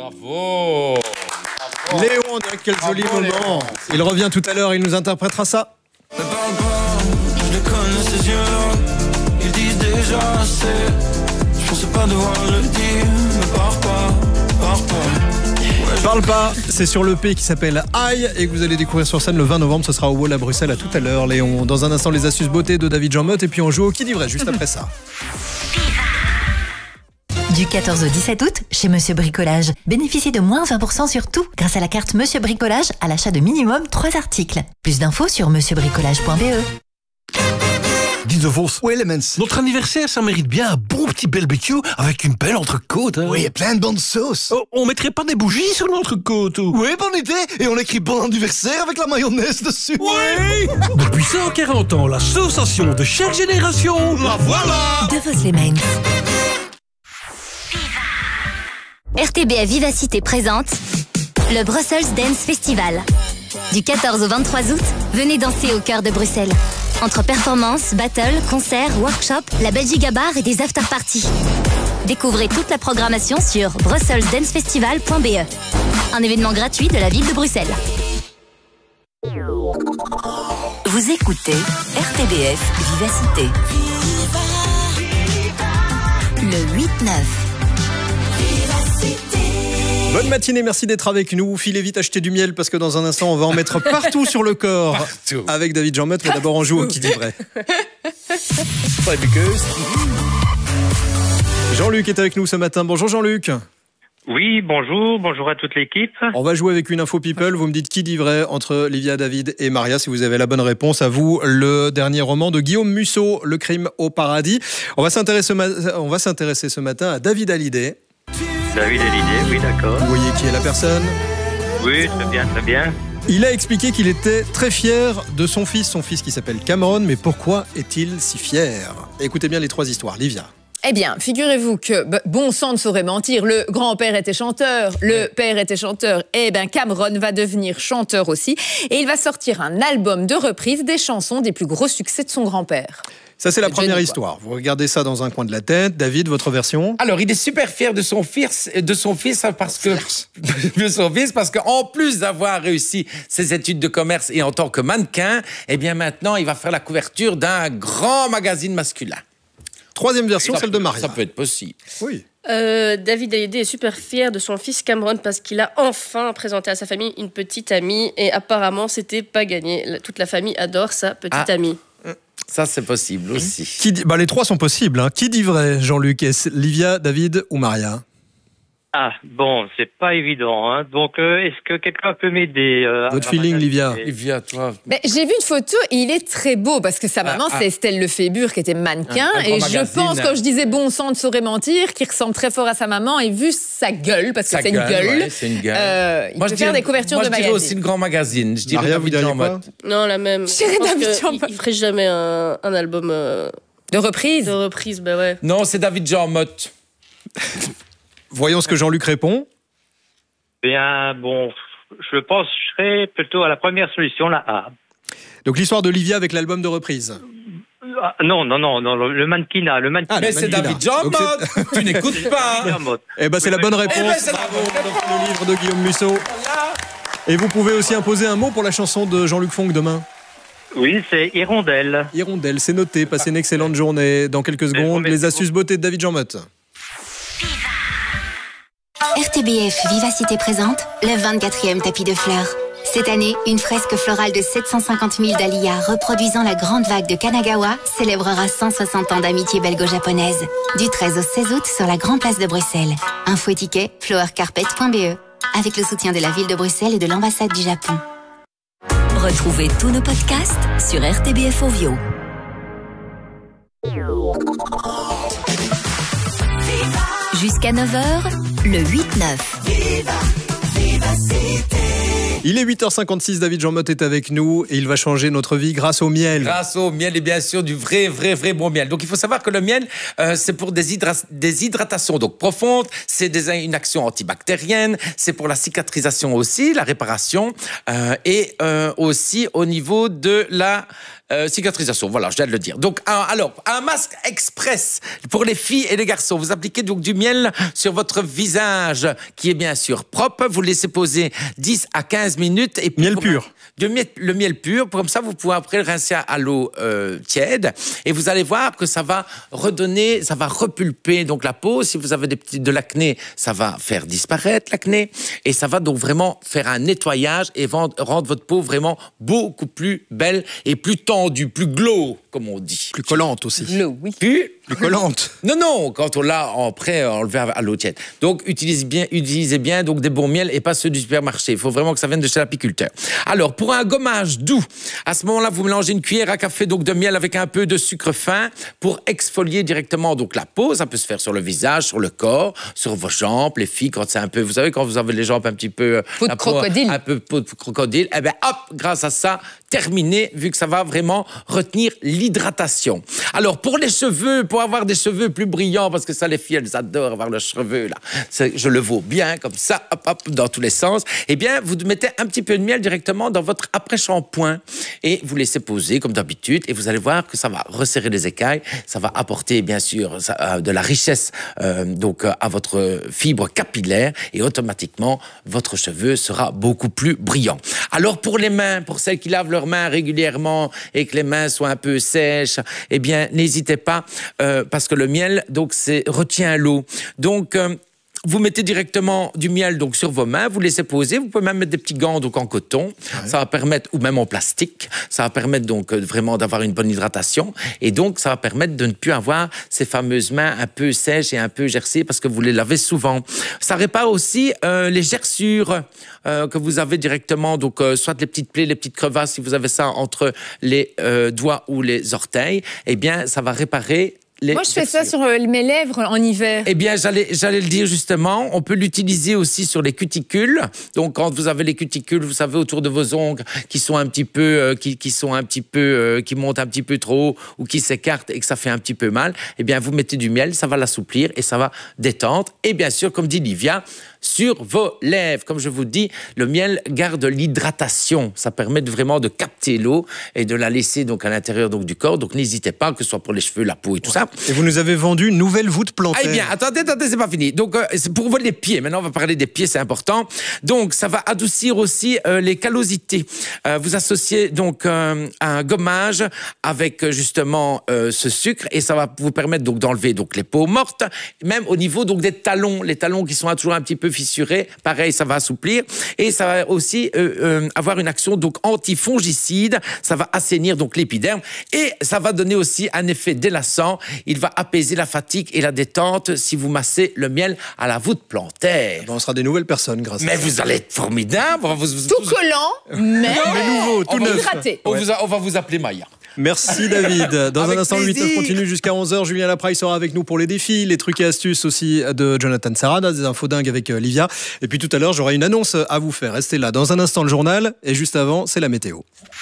Bravo. Léon, quel joli moment. Léon. Il revient tout à l'heure, il nous interprétera ça. Ne parle pas, je les connais ces yeux-là. Ils disent déjà assez. Je pensais pas devoir le dire, mais pars pas. Parle pas, c'est sur l'EP qui s'appelle Aïe et que vous allez découvrir sur scène le 20 novembre. Ce sera au Wall à Bruxelles. À tout à l'heure, Léon. Dans un instant, les astuces beauté de David Jean Motte et puis on joue au Qui dit vrai juste après ça. Du 14 au 17 août, chez Monsieur Bricolage, bénéficiez de moins 20% sur tout grâce à la carte Monsieur Bricolage à l'achat de minimum 3 articles. Plus d'infos sur monsieurbricolage.be. Dis de Vos. Oui, Elements. Notre anniversaire, ça mérite bien un bon petit barbecue avec une belle entrecôte. Hein. Oui, et plein de bonnes sauces. Oh, on mettrait pas des bougies sur l'entrecôte ou... Oui, bonne idée. Et on écrit bon anniversaire avec la mayonnaise dessus. Oui. Depuis 140 ans, la sensation de chaque génération. La voilà. De Vos Elements. RTBF Vivacité présente le Brussels Dance Festival. Du 14 au 23 août, venez danser au cœur de Bruxelles. Entre performances, battles, concerts, workshops, la Belgique à bar et des after-parties. Découvrez toute la programmation sur brusselsdancefestival.be. Un événement gratuit de la ville de Bruxelles. Vous écoutez RTBF Vivacité. Le 8-9. Bonne matinée, merci d'être avec nous. Filez vite acheter du miel parce que dans un instant, on va en mettre partout sur le corps. Partout. Avec David Jean Motte, mais d'abord on joue au Qui dit vrai. Jean-Luc est avec nous ce matin. Bonjour Jean-Luc. Oui, bonjour à toute l'équipe. On va jouer avec une info people. Vous me dites qui dit vrai entre Livia, David et Maria. Si vous avez la bonne réponse, à vous le dernier roman de Guillaume Musso, Le crime au paradis. On va s'intéresser ce matin à David Hallyday. David Hallyday, oui, d'accord. Vous voyez qui est la personne ? Oui, très bien. Il a expliqué qu'il était très fier de son fils qui s'appelle Cameron. Mais pourquoi est-il si fier ? Écoutez bien les 3 histoires. Livia. Eh bien, figurez-vous que bon sang ne saurait mentir. Le grand-père était chanteur, le père était chanteur. Eh bien, Cameron va devenir chanteur aussi. Et il va sortir un album de reprise des chansons des plus gros succès de son grand-père. Ça, c'est la première histoire. Vous regardez ça dans un coin de la tête. David, votre version ? Alors, il est super fier de son fils parce qu'en plus d'avoir réussi ses études de commerce et en tant que mannequin, eh bien maintenant, il va faire la couverture d'un grand magazine masculin. Troisième version, celle de Maria. Ça peut être possible. Oui. David Hallyday est super fier de son fils Cameron parce qu'il a enfin présenté à sa famille une petite amie et apparemment, c'était pas gagné. Toute la famille adore sa petite amie. Ça, c'est possible aussi. Les 3 sont possibles. Hein. Qui dit vrai, Jean-Luc ? Est-ce Livia, David ou Maria ? Ah, bon, c'est pas évident. Hein. Donc, est-ce que quelqu'un peut m'aider Votre feeling, Livia ? Livia, toi. J'ai vu une photo et il est très beau parce que sa maman, c'est Estelle Lefébure qui était mannequin. Et je pense, quand je disais bon sang ne saurait mentir, qu'il ressemble très fort à sa maman et vu sa gueule, parce que c'est une gueule. Ouais, c'est une gueule. Il peut faire des couvertures de magazines. Moi, je dirais aussi le grand magazine. Je dirais Maria, vous diriez quoi ? Non, la même. Je dirais David Jean Motte. Il ferait jamais un album de reprise. De reprise, ben ouais. Non, c'est David Jean Motte. Voyons ce que Jean-Luc répond. Bien, bon, je pencherai plutôt à la première solution, la A. Donc l'histoire de Livia avec l'album de reprise. Non, le mannequinat. Mais c'est David Jean Motte. Tu n'écoutes pas. Eh ben c'est la bonne réponse. Bravo, le livre de Guillaume Musso. Et vous pouvez aussi imposer un mot pour la chanson de Jean-Luc Fonck demain. Oui, c'est Hirondelle. Hirondelle, c'est noté. Passez une excellente journée. Dans quelques secondes, les astuces beauté de David Jean Motte. RTBF Vivacité présente le 24e tapis de fleurs. Cette année, une fresque florale de 750 000 dahlias reproduisant la grande vague de Kanagawa célébrera 160 ans d'amitié belgo-japonaise. Du 13 au 16 août sur la Grande Place de Bruxelles. Info et ticket, flowercarpet.be. Avec le soutien de la ville de Bruxelles et de l'ambassade du Japon. Retrouvez tous nos podcasts sur RTBF Ovio. Jusqu'à 9h, le 8-9. Il est 8h56, David Jean Motte est avec nous et il va changer notre vie grâce au miel. Grâce au miel et bien sûr du vrai bon miel. Donc il faut savoir que le miel, c'est pour des hydratations donc profondes, c'est une action antibactérienne, c'est pour la cicatrisation aussi, la réparation et aussi au niveau de la cicatrisation, voilà, je viens de le dire. Donc, alors, un masque express pour les filles et les garçons. Vous appliquez donc du miel sur votre visage qui est bien sûr propre. Vous le laissez poser 10 à 15 minutes. Et puis miel pur. Le miel pur, comme ça vous pouvez après le rincer à l'eau tiède et vous allez voir que ça va redonner, ça va repulper donc la peau. Si vous avez de l'acné, ça va faire disparaître l'acné et ça va donc vraiment faire un nettoyage et rendre votre peau vraiment beaucoup plus belle et plus tendue, plus glow comme on dit. Plus collante aussi. Glow, oui. Plus collante. Non, quand on l'a prêt enlevé à l'eau tiède. Donc utilisez bien donc des bons miels et pas ceux du supermarché. Il faut vraiment que ça vienne de chez l'apiculteur. Alors pour un gommage doux, à ce moment-là, vous mélangez une cuillère à café donc de miel avec un peu de sucre fin pour exfolier directement donc la peau. Ça peut se faire sur le visage, sur le corps, sur vos jambes, les filles quand c'est un peu, vous savez quand vous avez les jambes un petit peu peau de crocodile, un peu peau de crocodile. Eh ben hop, grâce à ça, terminé vu que ça va vraiment retenir l'hydratation. Alors pour les cheveux, pour avoir des cheveux plus brillants parce que ça les filles elles adorent avoir leurs cheveux là. Je le vaux bien comme ça, hop dans tous les sens. Eh bien vous mettez un petit peu de miel directement dans votre après-shampoing et vous laissez poser comme d'habitude et vous allez voir que ça va resserrer les écailles, ça va apporter bien sûr de la richesse donc à votre fibre capillaire et automatiquement votre cheveu sera beaucoup plus brillant. Alors pour les mains, pour celles qui lavent leurs mains régulièrement et que les mains soient un peu sèches, eh bien n'hésitez pas parce que le miel donc retient l'eau. Donc vous mettez directement du miel donc sur vos mains, vous laissez poser, vous pouvez même mettre des petits gants donc en coton, ouais. Ça va permettre, ou même en plastique, ça va permettre donc vraiment d'avoir une bonne hydratation et donc ça va permettre de ne plus avoir ces fameuses mains un peu sèches et un peu gercées parce que vous les lavez souvent. Ça répare aussi les gerçures que vous avez directement, donc soit les petites plaies, les petites crevasses, si vous avez ça entre les doigts ou les orteils, eh bien ça va réparer. Moi, je fais ça sur mes lèvres en hiver. Eh bien, j'allais le dire justement. On peut l'utiliser aussi sur les cuticules. Donc, quand vous avez les cuticules, vous savez, autour de vos ongles qui sont un petit peu, qui montent un petit peu trop haut ou qui s'écartent et que ça fait un petit peu mal. Eh bien, vous mettez du miel, ça va l'assouplir et ça va détendre. Et bien sûr, comme dit Livia, sur vos lèvres. Comme je vous dis, le miel garde l'hydratation. Ça permet vraiment de capter l'eau et de la laisser donc à l'intérieur donc du corps. Donc n'hésitez pas, que ce soit pour les cheveux, la peau et tout ça. Et vous nous avez vendu une nouvelle voûte plantaire. Eh bien, attendez, c'est pas fini. Donc c'est pour les pieds. Maintenant, on va parler des pieds, c'est important. Donc ça va adoucir aussi les callosités. Vous associez donc un gommage avec justement ce sucre et ça va vous permettre donc d'enlever donc les peaux mortes, même au niveau donc des talons, les talons qui sont toujours un petit peu fissurés. Pareil, ça va assouplir et ça va aussi avoir une action donc antifongicide. Ça va assainir donc l'épiderme et ça va donner aussi un effet délassant. Il va apaiser la fatigue et la détente si vous massez le miel à la voûte plantaire. On sera des nouvelles personnes grâce à ça. Mais vous allez être formidable. Tout collant, mais nouveau, tout neuf. hydraté. On va vous appeler Maya. Merci David. Dans un instant, le 8-9 continue jusqu'à 11h. Julien Lapraille sera avec nous pour les défis, les trucs et astuces aussi de Jonathan Sarada, des infos dingues avec Livia. Et puis tout à l'heure, j'aurai une annonce à vous faire. Restez là. Dans un instant, le journal. Et juste avant, c'est la météo.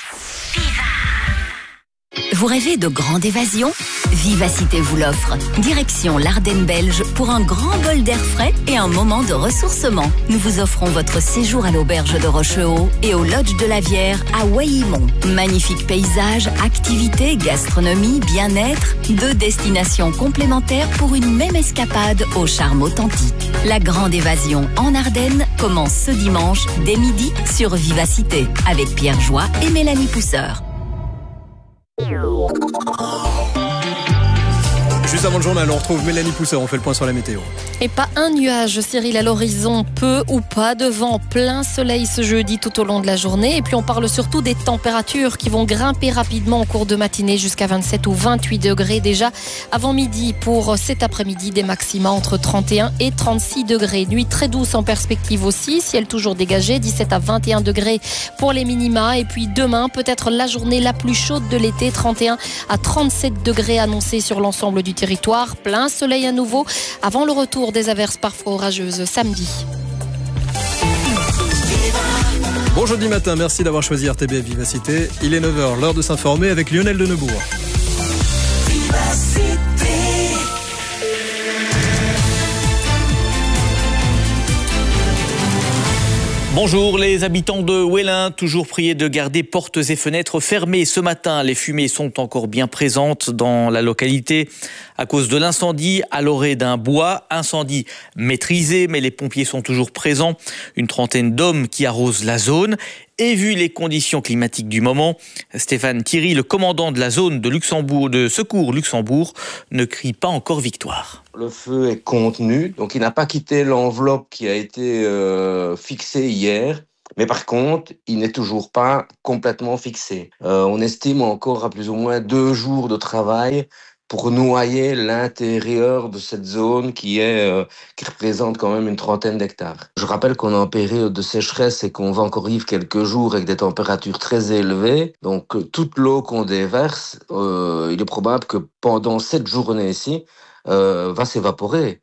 Vous rêvez de grande évasion ? Vivacité vous l'offre. Direction l'Ardenne belge pour un grand bol d'air frais et un moment de ressourcement. Nous vous offrons votre séjour à l'auberge de Rochehaut et au lodge de la Vière à Waillimont. Magnifiques paysages, activités, gastronomie, bien-être, 2 destinations complémentaires pour une même escapade au charme authentique. La grande évasion en Ardennes commence ce dimanche dès midi sur Vivacité avec Pierre Joie et Mélanie Pousseur. Juste avant le journal, on retrouve Mélanie Pousseur, on fait le point sur la météo. Et pas un nuage, Cyril, à l'horizon, peu ou pas de vent, plein soleil ce jeudi tout au long de la journée. Et puis on parle surtout des températures qui vont grimper rapidement au cours de matinée jusqu'à 27 ou 28 degrés déjà avant midi. Pour cet après-midi, des maxima entre 31 et 36 degrés. Nuit très douce en perspective aussi, ciel toujours dégagé, 17 à 21 degrés pour les minima. Et puis demain, peut-être la journée la plus chaude de l'été, 31 à 37 degrés annoncés sur l'ensemble du territoire, plein soleil à nouveau avant le retour des averses parfois orageuses samedi. Bon jeudi matin, merci d'avoir choisi RTBF Vivacité. Il est 9h, l'heure de s'informer avec Lionel Denebourg. Bonjour, les habitants de Wellin, toujours priés de garder portes et fenêtres fermées. Ce matin, les fumées sont encore bien présentes dans la localité à cause de l'incendie à l'orée d'un bois. Incendie maîtrisé, mais les pompiers sont toujours présents. Une trentaine d'hommes qui arrosent la zone. Et vu les conditions climatiques du moment, Stéphane Thierry, le commandant de la zone de secours Luxembourg, ne crie pas encore victoire. Le feu est contenu, donc il n'a pas quitté l'enveloppe qui a été fixée hier. Mais par contre, il n'est toujours pas complètement fixé. On estime encore à plus ou moins 2 jours de travail pour noyer l'intérieur de cette zone qui représente quand même une trentaine d'hectares. Je rappelle qu'on est en période de sécheresse et qu'on va encore vivre quelques jours avec des températures très élevées. Donc toute l'eau qu'on déverse, il est probable que pendant cette journée-ci, va s'évaporer.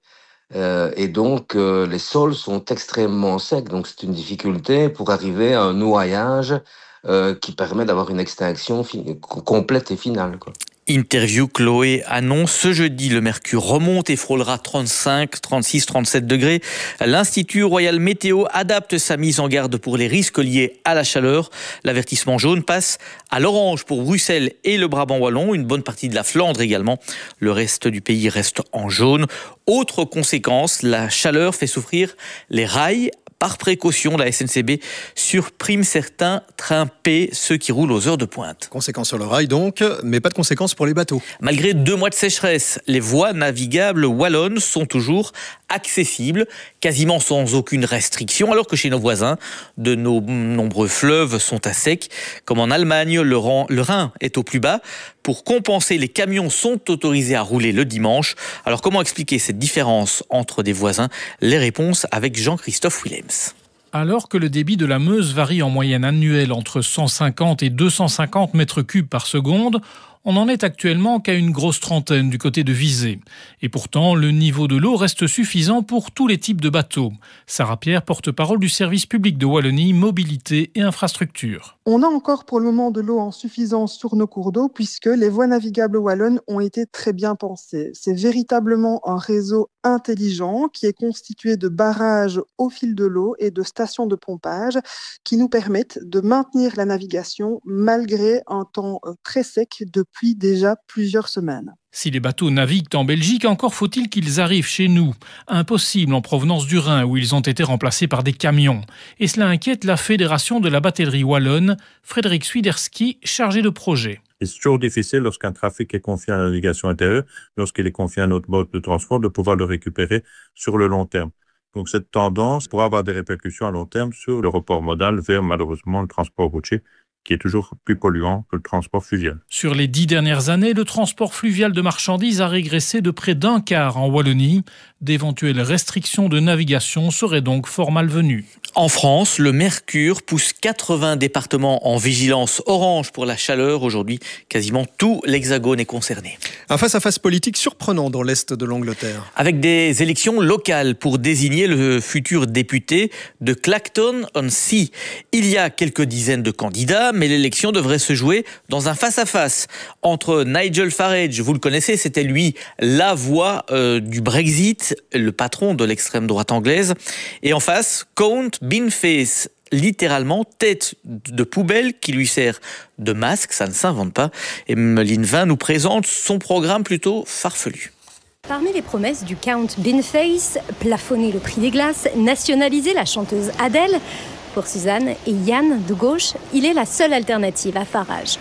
Et donc les sols sont extrêmement secs. Donc c'est une difficulté pour arriver à un noyage qui permet d'avoir une extinction complète et finale, quoi. Interview, Chloé annonce ce jeudi, le mercure remonte et frôlera 35, 36, 37 degrés. L'Institut Royal Météo adapte sa mise en garde pour les risques liés à la chaleur. L'avertissement jaune passe à l'orange pour Bruxelles et le Brabant wallon, une bonne partie de la Flandre également. Le reste du pays reste en jaune. Autre conséquence, la chaleur fait souffrir les rails. Par précaution, la SNCB surprime certains trains P, ceux qui roulent aux heures de pointe. Conséquences sur le rail donc, mais pas de conséquences pour les bateaux. Malgré 2 mois de sécheresse, les voies navigables wallonnes sont toujours accessibles, quasiment sans aucune restriction, alors que chez nos voisins, de nos nombreux fleuves sont à sec. Comme en Allemagne, le Rhin est au plus bas. Pour compenser, les camions sont autorisés à rouler le dimanche. Alors comment expliquer cette différence entre des voisins? Les réponses avec Jean-Christophe Willems. Alors que le débit de la Meuse varie en moyenne annuelle entre 150 et 250 mètres cubes par seconde, on n'en est actuellement qu'à une grosse trentaine du côté de Visé. Et pourtant, le niveau de l'eau reste suffisant pour tous les types de bateaux. Sarah Pierre, porte-parole du service public de Wallonie, mobilité et infrastructure. On a encore pour le moment de l'eau en suffisance sur nos cours d'eau puisque les voies navigables wallonnes ont été très bien pensées. C'est véritablement un réseau intelligent qui est constitué de barrages au fil de l'eau et de stations de pompage qui nous permettent de maintenir la navigation malgré un temps très sec depuis déjà plusieurs semaines. Si les bateaux naviguent en Belgique, encore faut-il qu'ils arrivent chez nous. Impossible en provenance du Rhin, où ils ont été remplacés par des camions. Et cela inquiète la Fédération de la batellerie wallonne, Frédéric Swiderski, chargé de projet. C'est toujours difficile lorsqu'un trafic est confié à la navigation intérieure, lorsqu'il est confié à notre mode de transport, de pouvoir le récupérer sur le long terme. Donc cette tendance pourra avoir des répercussions à long terme sur le report modal vers malheureusement le transport routier, qui est toujours plus polluant que le transport fluvial. Sur les 10 dernières années, le transport fluvial de marchandises a régressé de près d'un quart en Wallonie. D'éventuelles restrictions de navigation seraient donc fort malvenues. En France, le mercure pousse 80 départements en vigilance orange pour la chaleur. Aujourd'hui, quasiment tout l'Hexagone est concerné. Un face-à-face politique surprenant dans l'Est de l'Angleterre. Avec des élections locales pour désigner le futur député de Clacton-on-Sea. Il y a quelques dizaines de candidats, mais l'élection devrait se jouer dans un face-à-face entre Nigel Farage, vous le connaissez, c'était lui la voix du Brexit, le patron de l'extrême droite anglaise, et en face, Count Beanface, littéralement tête de poubelle qui lui sert de masque, ça ne s'invente pas. Et Meline Vin nous présente son programme plutôt farfelu. Parmi les promesses du Count Beanface, plafonner le prix des glaces, nationaliser la chanteuse Adele. Pour Suzanne et Yann de gauche, il est la seule alternative à Farage.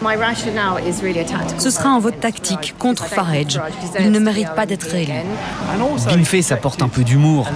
Ce sera un vote tactique contre Farage. Il ne mérite pas d'être élu. Beanface apporte un peu d'humour.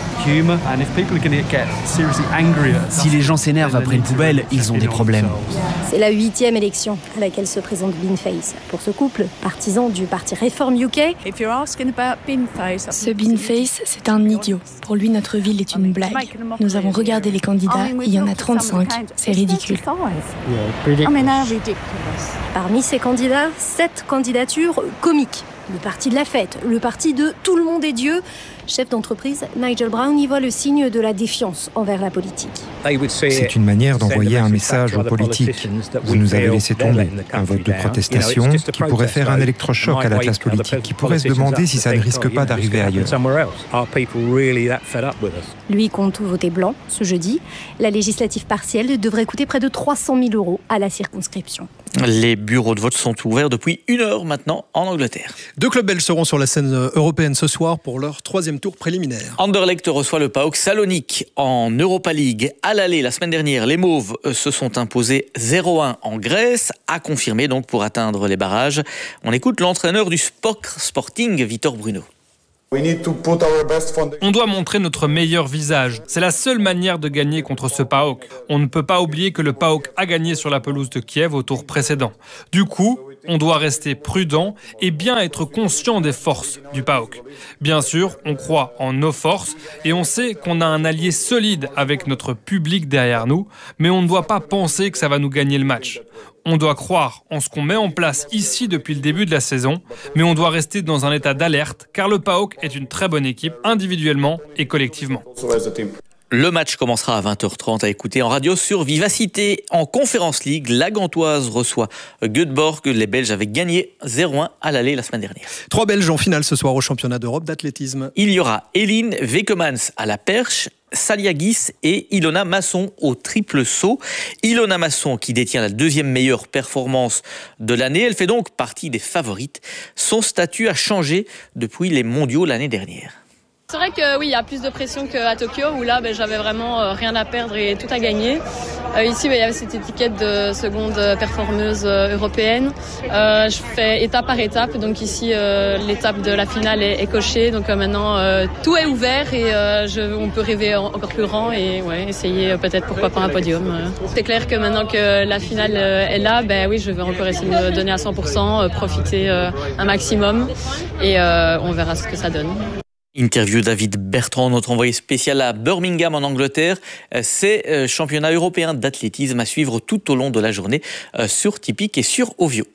Si les gens s'énervent après une poubelle, ils ont des problèmes. C'est la 8e élection à laquelle se présente Beanface. Pour ce couple, partisan du parti Reform UK, ce Beanface, c'est un idiot. Pour lui, notre ville est une blague. Nous avons regardé les candidats. Il y en a 35, c'est ridicule. Parmi ces candidats, 7 candidatures comiques. Le parti de la fête, le parti de tout le monde est Dieu. Chef d'entreprise, Nigel Brown y voit le signe de la défiance envers la politique. C'est une manière d'envoyer un message aux politiques. Vous nous avez laissé tomber. Un vote de protestation qui pourrait faire un électrochoc à la classe politique, qui pourrait se demander si ça ne risque pas d'arriver ailleurs. Lui compte voter blanc ce jeudi. La législative partielle devrait coûter près de 300 000 € à la circonscription. Les bureaux de vote sont ouverts depuis 1 heure maintenant en Angleterre. 2 clubs belges seront sur la scène européenne ce soir pour leur 3e tour préliminaire. Anderlecht reçoit le PAOK Salonique en Europa League. À l'aller, la semaine dernière, les Mauves se sont imposés 0-1 en Grèce, à confirmer donc pour atteindre les barrages. On écoute l'entraîneur du SPOK Sporting, Vitor Bruno. On doit montrer notre meilleur visage. C'est la seule manière de gagner contre ce PAOK. On ne peut pas oublier que le PAOK a gagné sur la pelouse de Kiev au tour précédent. Du coup, on doit rester prudent et bien être conscient des forces du PAOK. Bien sûr, on croit en nos forces et on sait qu'on a un allié solide avec notre public derrière nous, mais on ne doit pas penser que ça va nous gagner le match. On doit croire en ce qu'on met en place ici depuis le début de la saison, mais on doit rester dans un état d'alerte car le PAOK est une très bonne équipe individuellement et collectivement. Le match commencera à 20h30 à écouter en radio sur Vivacité. En Conference League, la Gantoise reçoit Göteborg. Les Belges avaient gagné 0-1 à l'aller la semaine dernière. 3 Belges en finale ce soir au championnat d'Europe d'athlétisme. Il y aura Eline Wekemans à la perche, Saliagis et Ilona Masson au triple saut. Ilona Masson qui détient la 2e meilleure performance de l'année. Elle fait donc partie des favorites. Son statut a changé depuis les mondiaux l'année dernière. C'est vrai que oui, il y a plus de pression qu'à Tokyo où là j'avais vraiment rien à perdre et tout à gagner. Ici il y avait cette étiquette de seconde performeuse européenne. Je fais étape par étape, donc ici l'étape de la finale est cochée, donc maintenant tout est ouvert et on peut rêver encore plus grand et essayer peut-être pourquoi pas un podium. C'est clair que maintenant que la finale est là, oui je vais encore essayer de me donner à 100%, profiter un maximum et on verra ce que ça donne. Interview David Bertrand, notre envoyé spécial à Birmingham en Angleterre. C'est championnat européen d'athlétisme à suivre tout au long de la journée sur Tipeee et sur Ovio.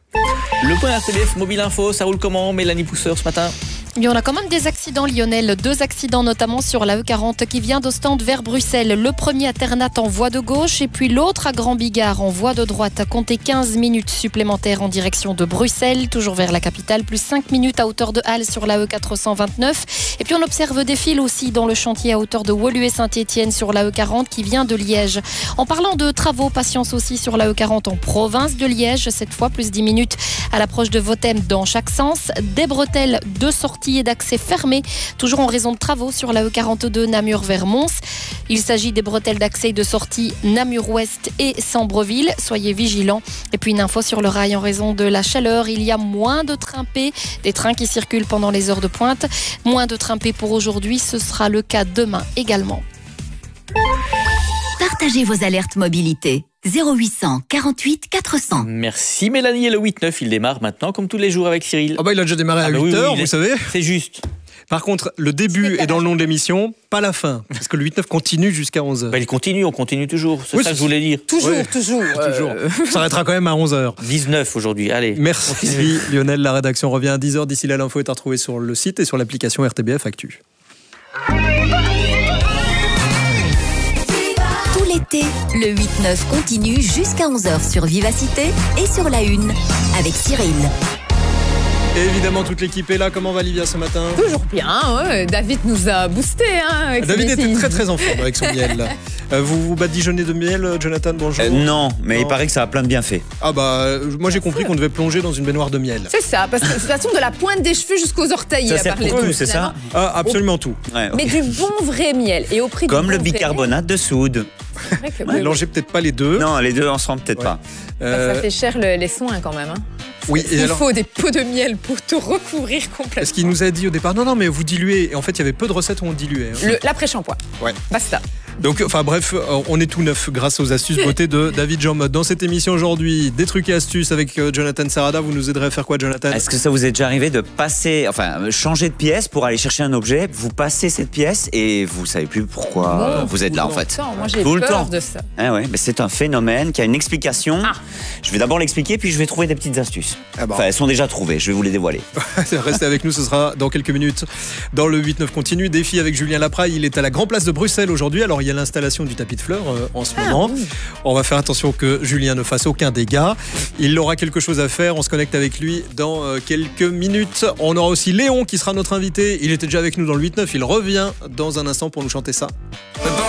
Le point RTBF Mobile Info, ça roule comment, Mélanie Pousseur, ce matin ? Mais on a quand même des accidents, Lionel. 2 accidents notamment sur la E40 qui vient d'Ostende vers Bruxelles. Le premier à Ternat en voie de gauche et puis l'autre à Grand Bigard en voie de droite. Comptez 15 minutes supplémentaires en direction de Bruxelles, toujours vers la capitale, plus 5 minutes à hauteur de Halle sur la E429. Et puis on observe des files aussi dans le chantier à hauteur de Woluwe-Saint-Étienne sur la E40 qui vient de Liège. En parlant de travaux, patience aussi sur la E40 en province de Liège, cette fois plus 10 minutes à l'approche de Vothem dans chaque sens. Des bretelles de sortie et d'accès fermés, toujours en raison de travaux sur la E42 Namur vers Mons. Il s'agit des bretelles d'accès et de sortie Namur-Ouest et Sambreville. Soyez vigilants. Et puis une info sur le rail en raison de la chaleur. Il y a moins de trains P, des trains qui circulent pendant les heures de pointe. Moins de trains P pour aujourd'hui, ce sera le cas demain également. Partagez vos alertes mobilité. 0800 48 400. Merci Mélanie. Et le 8-9, il démarre maintenant comme tous les jours avec Cyril. Il a déjà démarré à 8h, vous savez. C'est juste. Par contre, le début est dans le nom de l'émission, pas la fin. Parce que le 8-9 continue jusqu'à 11h. Il continue, on continue toujours. C'est ça que je voulais dire. Toujours. Ça s'arrêtera quand même à 11h. 19 aujourd'hui, allez. Merci Lionel, la rédaction revient à 10h. D'ici là, l'info est à retrouver sur le site et sur l'application RTBF Actu. L'été, le 8-9 continue jusqu'à 11h sur Vivacité et sur la Une avec Cyril. Et évidemment, toute l'équipe est là. Comment va Livia ce matin ? Toujours bien, David nous a boosté. David était très en forme avec son miel. Là. Vous badigeonnez de miel, Jonathan, bonjour. Non, mais il paraît que ça a plein de bienfaits. Moi j'ai compris qu'on devait plonger dans une baignoire de miel. C'est ça, parce que ça tombe de la pointe des cheveux jusqu'aux orteils. Ça sert pour tout, c'est ça ? Absolument tout. Ouais, okay. Mais du bon vrai miel. Et au prix comme le bicarbonate de soude. Mélangez peut-être pas les deux. Non, les deux ensemble peut-être pas. Ça fait cher les soins quand même. Oui, il faut des pots de miel pour tout recouvrir complètement. Est-ce qu'il nous a dit au départ, non, mais vous diluez. Et en fait, il y avait peu de recettes où on diluait. L'après-shampoing. Ouais. Basta. Donc, enfin bref, on est tout neuf grâce aux astuces beauté de David Jean Mode. Dans cette émission aujourd'hui, des trucs et astuces avec Jonathan Sarada. Vous nous aiderez à faire quoi, Jonathan? Est-ce que ça vous est déjà arrivé de changer de pièce pour aller chercher un objet? Vous passez cette pièce et vous savez plus pourquoi vous êtes là en fait. Moi j'ai Tout le peur temps. de ça. Ah ouais, mais c'est un phénomène qui a une explication. Je vais d'abord l'expliquer, puis je vais trouver des petites astuces. Enfin, elles sont déjà trouvées, je vais vous les dévoiler. Restez avec nous, ce sera dans quelques minutes. Dans le 8-9 continue, défi avec Julien Lapraille. Il est à la Grand Place de Bruxelles aujourd'hui. Alors, il y a l'installation du tapis de fleurs en ce moment. On va faire attention que Julien ne fasse aucun dégât. Il aura quelque chose à faire. On se connecte avec lui dans quelques minutes. On aura aussi Léon qui sera notre invité. Il était déjà avec nous dans le 8-9. Il revient dans un instant pour nous chanter ça.